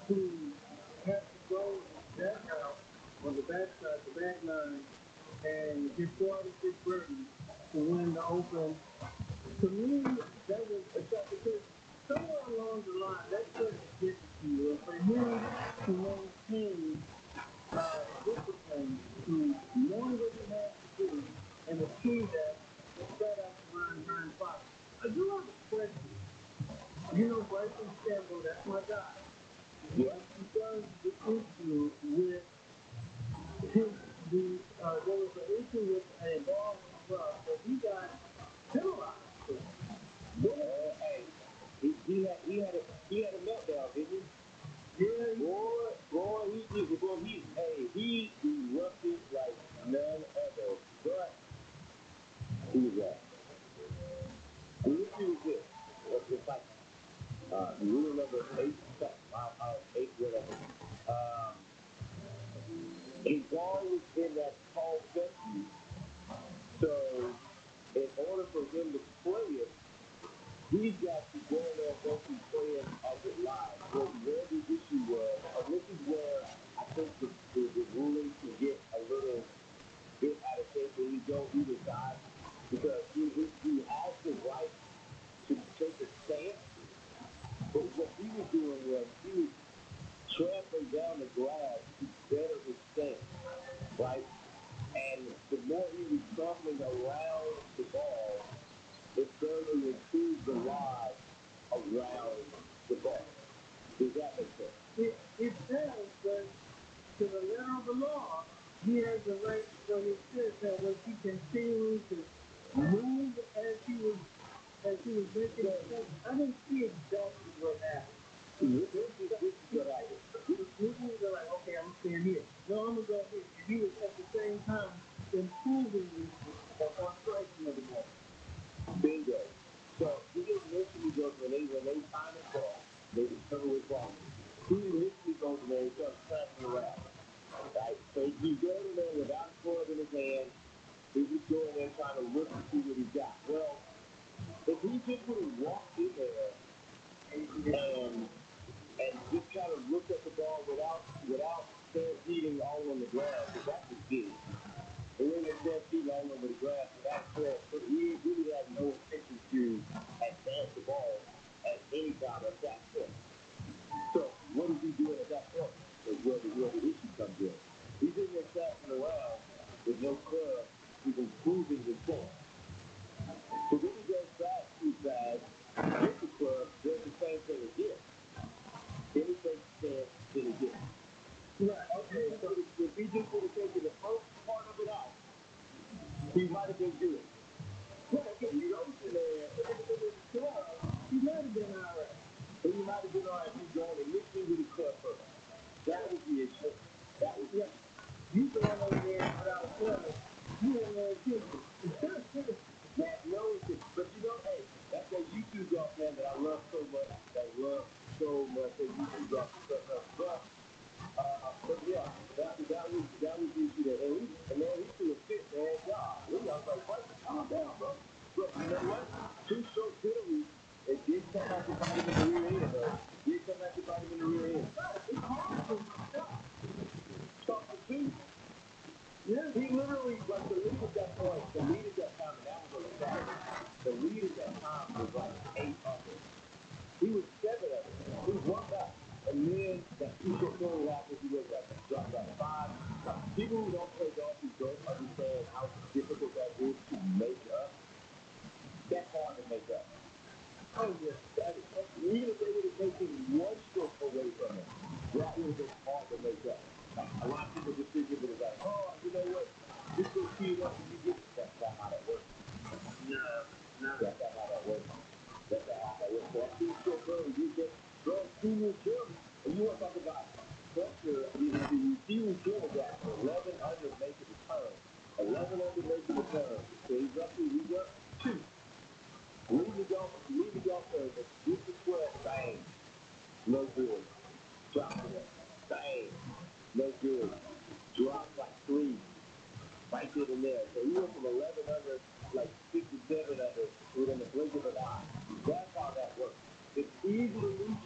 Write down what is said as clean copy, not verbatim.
who have to go that route on the backside, the back line, and get 4 out of 6 birdies to win the Open. To me, that was a shot because somewhere along the line, that should have given to you. And for him to maintain discipline to know what he has to do and achieve that right after Ryan Fox. I do have a question. You know, Bryson DeChambeau, that's my guy. What he does the issue with his there was an issue with a ball in the rough that he got penalized for. Hey, he had a meltdown, didn't he? Yeah, He erupted like none other. But he was right. The issue was this. It's like rule number 8, eight whatever. His ball was in that tall safety, so in order for him to play it, he's got to go in there and basically play it as it lies. Where the issue was, and this is where I think the ruling can get a little bit out of shape when you go either side, because he has the right to take a stance, but what he was doing was he was trampling down the grass to better his stance, right? And the more he was trampling around the ball, it's going to improve the lie around the ball. Does that make sense? it does, but to the letter of the law, he has the right, so it says that was he continuing to move as he was making the step. I didn't see exactly what happened. This is what happened. He was like, okay, I'm staying here. No, I'm gonna go here. And he was at the same time improving on striking of the ball. Bingo. So he initially goes when they find the ball, they determine what's wrong. He initially goes in there and starts trapping around. Right? So he's going in there without a club in his hand. He's just going there trying to look and see what he's got. Well, if he just would have walked in there and just kind of looked at the ball without stampeding all on the ground, because that's what he did. He went and stampeded all over the grass without a club, but he really had no intention to advance the ball at any time at that point. So what is he doing at that point? Is where the issue comes in. He's in there trapping around with no club. He's improving his game. So then he goes back to his bag, gets the club, does the same thing again. Then he takes a chance, then again. Right. Okay. So If he just would have taken the first part of it out, he might have been good. right. If he goes in there and it was 12, he might have been all right. He might have been all right if he's going initially with the club first. That was the issue. That was Yeah. You going over there without a club, you in there kicking. that no issue. But you know, hey, that's that YouTube golf, man, that I love so much. That I love so much. That YouTube golf stuff. But yeah, that was the issue there. And man, he threw a fit, man. God, I was like, what? Calm down, bro. Look, you know what? 2-stroke penalty. It did come back to bite him in the rear end, though. It did come back to bite him in the rear end. It's hard to stop. Stop the two. Yeah. He literally, like, the lead at that point, the lead at that time, and that was on the Saturday. The lead at that time was like 8 under. He was 7 under. He was 1 back. And then that 2-short penalty happened. He was like, dropped out of 5. People who don't play golf who don't understand how difficult that is to make up, that's hard to make up. Oh yeah. Even if they would have taken 1 stroke away from him, that would have been hard to make up. A lot of people just think of it as like, oh, you know what? Just go tee it up and you get it. That's not how that works. No. That's not how that works. That's not how that works. So that 2-stroke penalty, you get, bro, Steven Kim, and you want to talk about pressure, you see who Kim is at 11 under making the turn. 11 under making the turn. So he's up 2. Lead the golf tournament, get the 12, bang. No good. Drop it. Bang. No good. Drop like 3. Right there and there. So he went from 11 under, like 6 or 7 under, within the blink of an eye. That's how that works. It's easy to lose